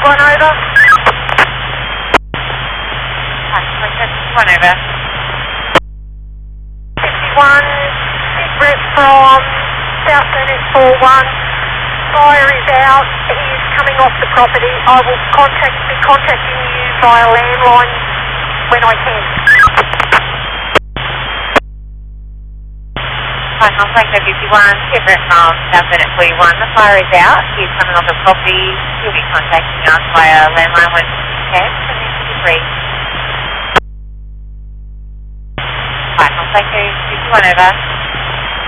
51 over. Contact 51 over. 51, Everett from South Burnett 41. Fire is out. He is coming off the property. I will be contacting you via landline when I can. Contact 51, Everett from South Burnett 41. The fire is out. He's coming off the property. He'll be contacting us via landline when he can. 23. Contact 51 over.